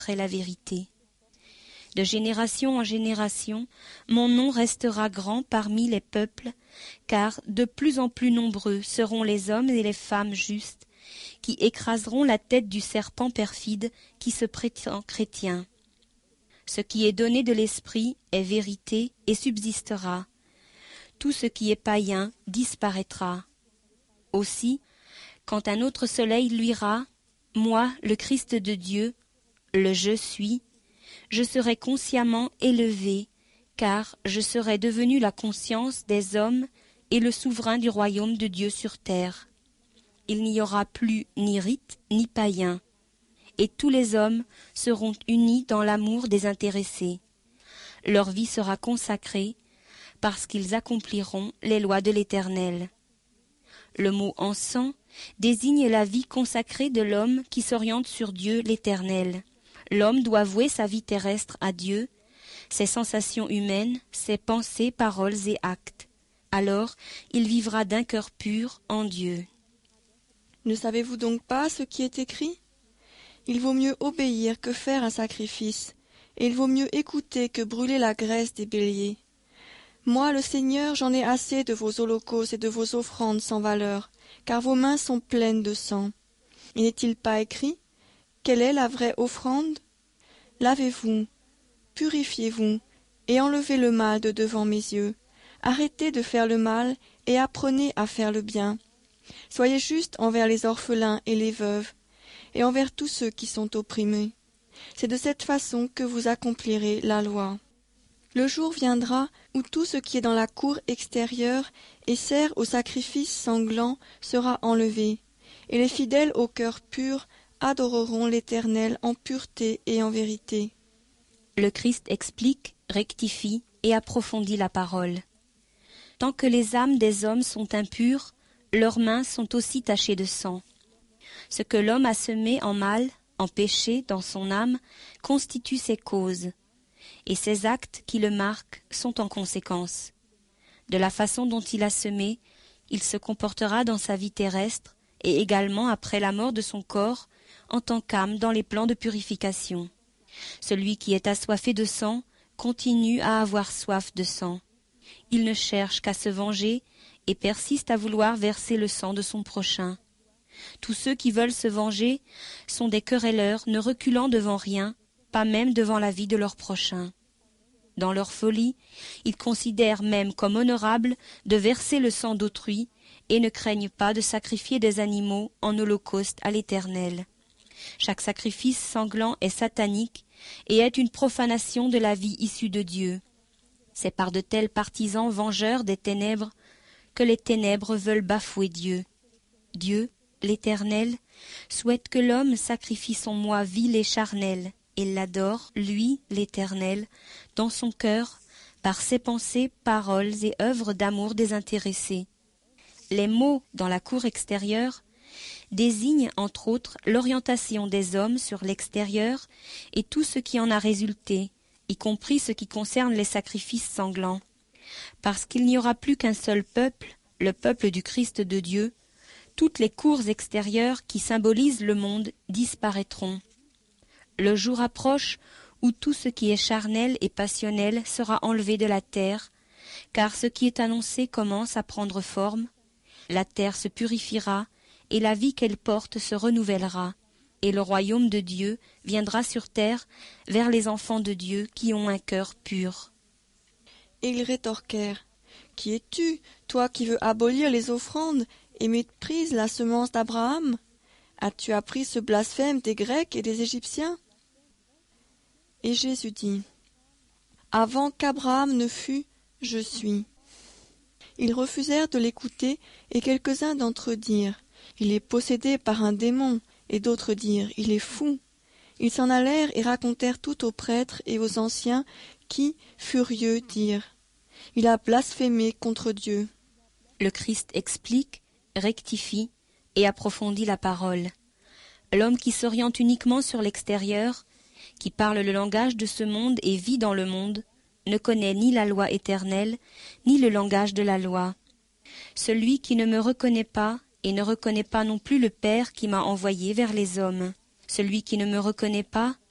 est la vérité. De génération en génération, mon nom restera grand parmi les peuples, car de plus en plus nombreux seront les hommes et les femmes justes, qui écraseront la tête du serpent perfide qui se prétend chrétien. Ce qui est donné de l'esprit est vérité et subsistera. Tout ce qui est païen disparaîtra. Aussi, quand un autre soleil luira, moi, le Christ de Dieu, le Je suis, je serai consciemment élevé, car je serai devenu la conscience des hommes et le souverain du royaume de Dieu sur terre. Il n'y aura plus ni rite ni païen, et tous les hommes seront unis dans l'amour désintéressé. Leur vie sera consacrée, parce qu'ils accompliront les lois de l'Éternel. Le mot encens désigne la vie consacrée de l'homme qui s'oriente sur Dieu l'Éternel. L'homme doit vouer sa vie terrestre à Dieu, ses sensations humaines, ses pensées, paroles et actes. Alors, il vivra d'un cœur pur en Dieu. Ne savez-vous donc pas ce qui est écrit ? Il vaut mieux obéir que faire un sacrifice, et il vaut mieux écouter que brûler la graisse des béliers. Moi, le Seigneur, j'en ai assez de vos holocaustes et de vos offrandes sans valeur, car vos mains sont pleines de sang. Et n'est-il pas écrit ? Quelle est la vraie offrande ? Lavez-vous, purifiez-vous, et enlevez le mal de devant mes yeux. Arrêtez de faire le mal, et apprenez à faire le bien. Soyez justes envers les orphelins et les veuves, et envers tous ceux qui sont opprimés. C'est de cette façon que vous accomplirez la loi. Le jour viendra où tout ce qui est dans la cour extérieure et sert au sacrifice sanglant sera enlevé, et les fidèles au cœur pur adoreront l'Éternel en pureté et en vérité. Le Christ explique, rectifie et approfondit la parole. Tant que les âmes des hommes sont impures, leurs mains sont aussi tachées de sang. Ce que l'homme a semé en mal, en péché dans son âme, constitue ses causes, et ses actes qui le marquent sont en conséquence. De la façon dont il a semé, il se comportera dans sa vie terrestre et également après la mort de son corps en tant qu'âme dans les plans de purification. Celui qui est assoiffé de sang continue à avoir soif de sang. Il ne cherche qu'à se venger et persiste à vouloir verser le sang de son prochain. Tous ceux qui veulent se venger sont des querelleurs ne reculant devant rien, pas même devant la vie de leur prochain. Dans leur folie, ils considèrent même comme honorable de verser le sang d'autrui et ne craignent pas de sacrifier des animaux en holocauste à l'Éternel. Chaque sacrifice sanglant est satanique et est une profanation de la vie issue de Dieu. C'est par de tels partisans vengeurs des ténèbres que les ténèbres veulent bafouer Dieu. Dieu, l'Éternel, souhaite que l'homme sacrifie son moi vil et charnel, et l'adore, lui, l'Éternel, dans son cœur, par ses pensées, paroles et œuvres d'amour désintéressées. Les mots dans la cour extérieure désignent entre autres l'orientation des hommes sur l'extérieur et tout ce qui en a résulté, y compris ce qui concerne les sacrifices sanglants. Parce qu'il n'y aura plus qu'un seul peuple, le peuple du Christ de Dieu, toutes les cours extérieures qui symbolisent le monde disparaîtront. Le jour approche où tout ce qui est charnel et passionnel sera enlevé de la terre, car ce qui est annoncé commence à prendre forme. La terre se purifiera, et la vie qu'elle porte se renouvellera, et le royaume de Dieu viendra sur terre vers les enfants de Dieu qui ont un cœur pur. Et ils rétorquèrent : Qui es-tu, toi qui veux abolir les offrandes et méprises la semence d'Abraham ? As-tu appris ce blasphème des Grecs et des Égyptiens ? Et Jésus dit : Avant qu'Abraham ne fût, je suis. Ils refusèrent de l'écouter, et quelques-uns d'entre eux dirent : Il est possédé par un démon, et d'autres dirent : Il est fou. Ils s'en allèrent et racontèrent tout aux prêtres et aux anciens, qui, furieux, dirent : Il a blasphémé contre Dieu. Le Christ explique, rectifie et approfondit la parole. L'homme qui s'oriente uniquement sur l'extérieur, qui parle le langage de ce monde et vit dans le monde, ne connaît ni la loi éternelle, ni le langage de la loi. Celui qui ne me reconnaît pas, et ne reconnaît pas non plus le Père qui m'a envoyé vers les hommes. Celui qui ne me reconnaît pas